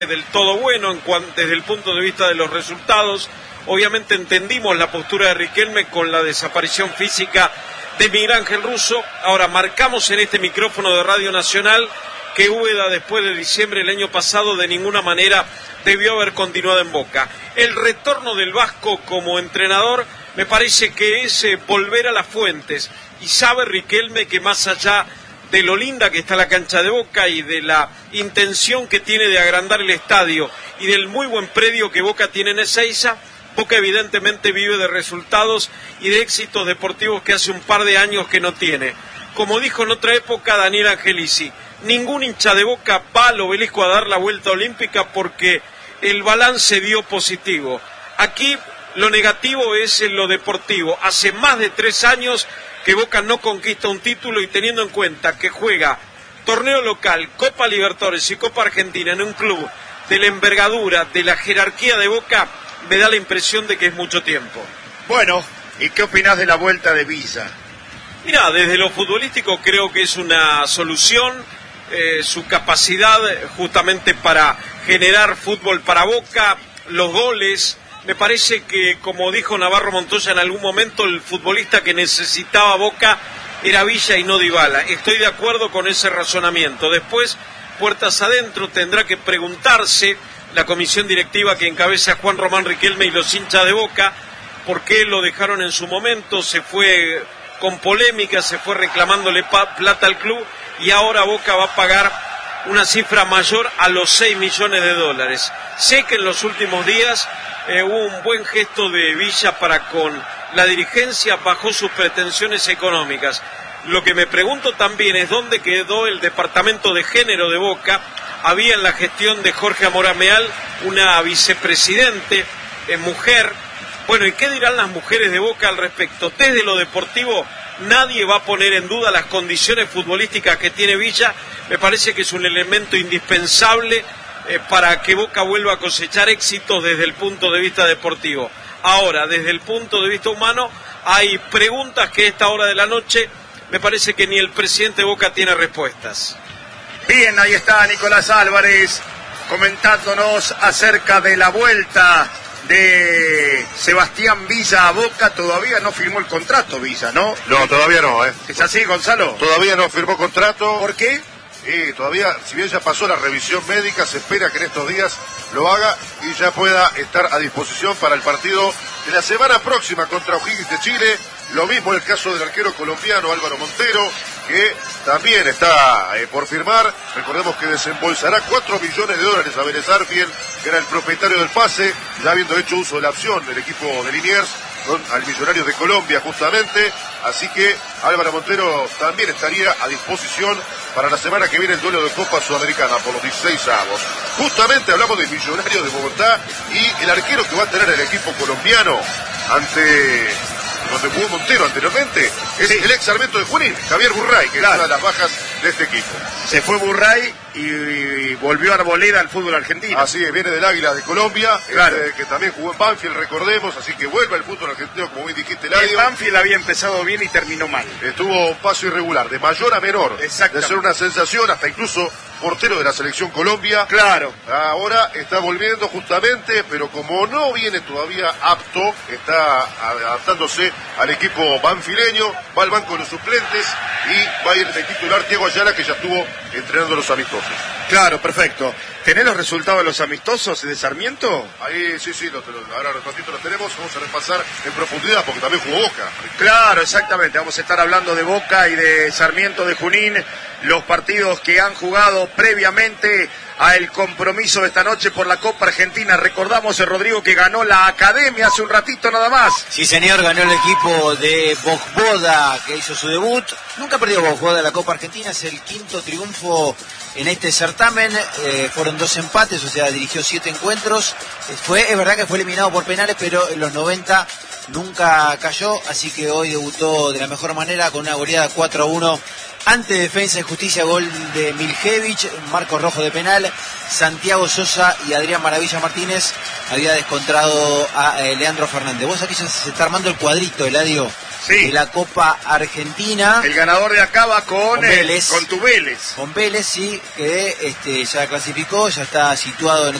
del todo bueno desde el punto de vista de los resultados. Obviamente entendimos la postura de Riquelme con la desaparición física de Miguel Ángel Russo. Ahora marcamos en este micrófono de Radio Nacional que Úbeda, después de diciembre del año pasado, de ninguna manera debió haber continuado en Boca. El retorno del Vasco como entrenador me parece que es volver a las fuentes, y sabe Riquelme que más allá de lo linda que está la cancha de Boca y de la intención que tiene de agrandar el estadio y del muy buen predio que Boca tiene en Ezeiza, Boca evidentemente vive de resultados y de éxitos deportivos que hace un par de años que no tiene. Como dijo en otra época Daniel Angelici, ningún hincha de Boca va al Obelisco a dar la vuelta olímpica porque el balance dio positivo. Aquí lo negativo es en lo deportivo. Hace más de 3 años que Boca no conquista un título, y teniendo en cuenta que juega torneo local, Copa Libertadores y Copa Argentina en un club de la envergadura, de la jerarquía de Boca, me da la impresión de que es mucho tiempo. Bueno, ¿y qué opinás de la vuelta de Villa? Mirá, desde lo futbolístico creo que es una solución, su capacidad justamente para generar fútbol para Boca, los goles. Me parece que, como dijo Navarro Montoya en algún momento, el futbolista que necesitaba Boca era Villa y no Dybala. Estoy de acuerdo con ese razonamiento. Después, puertas adentro, tendrá que preguntarse la comisión directiva que encabeza Juan Román Riquelme y los hinchas de Boca por qué lo dejaron en su momento. Se fue con polémica, se fue reclamándole plata al club, y ahora Boca va a pagar una cifra mayor a los 6 millones de dólares. Sé que en los últimos días hubo un buen gesto de Villa para con la dirigencia, bajó sus pretensiones económicas. Lo que me pregunto también es dónde quedó el departamento de género de Boca. Había en la gestión de Jorge Amorameal una vicepresidente, mujer. Bueno, ¿y qué dirán las mujeres de Boca al respecto? Desde lo deportivo, nadie va a poner en duda las condiciones futbolísticas que tiene Villa. Me parece que es un elemento indispensable para que Boca vuelva a cosechar éxitos desde el punto de vista deportivo. Ahora, desde el punto de vista humano, hay preguntas que a esta hora de la noche me parece que ni el presidente de Boca tiene respuestas. Bien, ahí está Nicolás Álvarez comentándonos acerca de la vuelta de Sebastián Villa a Boca. Todavía no firmó el contrato Villa, ¿no? No, todavía no, ¿Es así, Gonzalo? Todavía no firmó contrato. ¿Por qué? Todavía, si bien ya pasó la revisión médica, se espera que en estos días lo haga y ya pueda estar a disposición para el partido de la semana próxima contra O'Higgins de Chile. Lo mismo en el caso del arquero colombiano Álvaro Montero, que también está por firmar. Recordemos que desembolsará 4 millones de dólares a Vélez Arfield, que era el propietario del pase, ya habiendo hecho uso de la opción del equipo de Liniers al Millonarios de Colombia justamente. Así que Álvaro Montero también estaría a disposición para la semana que viene, el duelo de Copa Sudamericana por los 16 avos. Justamente hablamos de Millonarios de Bogotá y el arquero que va a tener el equipo colombiano ante donde jugó Montero anteriormente, es el ex Sarmiento de Junín, Javier Burray, que es una de las bajas de este equipo. Se fue Burray y volvió Arboleda al fútbol argentino. Así es, viene del Águila de Colombia, claro. Que también jugó en Banfield, recordemos, así que vuelve al fútbol argentino, como bien dijiste, Eladio. El Banfield había empezado bien y terminó mal. Estuvo un paso irregular, de mayor a menor, de ser una sensación hasta incluso portero de la selección Colombia. Claro. Ahora está volviendo justamente, pero como no viene todavía apto, está adaptándose al equipo banfileño, va al banco de los suplentes y va a ir de titular Diego Ayala, que ya estuvo entrenando los amistosos. Claro, perfecto. ¿Tenés los resultados de los amistosos de Sarmiento? Ahí sí, ahora los ratito los tenemos, vamos a repasar en profundidad porque también jugó Boca. Claro, exactamente, vamos a estar hablando de Boca y de Sarmiento de Junín, los partidos que han jugado previamente a el compromiso de esta noche por la Copa Argentina. Recordamos, Rodrigo, que ganó la Academia hace un ratito nada más. Sí, señor, ganó el equipo de Vojvoda, que hizo su debut. Nunca perdió Vojvoda la Copa Argentina, es el 5º triunfo en este certamen. Fueron 2 empates, o sea, dirigió 7 encuentros. Es verdad que fue eliminado por penales, pero en los 90 nunca cayó, así que hoy debutó de la mejor manera con una goleada 4-1 ante Defensa y Justicia, gol de Miljevich, marco rojo de penal. Santiago Sosa y Adrián Maravilla Martínez había descontrado a Leandro Fernández. Vos aquí ya se está armando el cuadrito, Eladio, Sí. de la Copa Argentina. El ganador de acá va con Vélez. con tu Vélez. Con Vélez, sí, que ya clasificó, ya está situado en